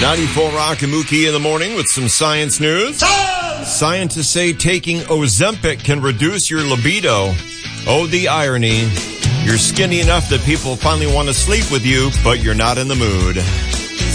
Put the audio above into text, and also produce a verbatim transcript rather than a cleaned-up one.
ninety-four Rock and Mookie in the morning with some science news. Science! Scientists say taking Ozempic can reduce your libido. Oh, the irony. You're skinny enough that people finally want to sleep with you, but you're not in the mood.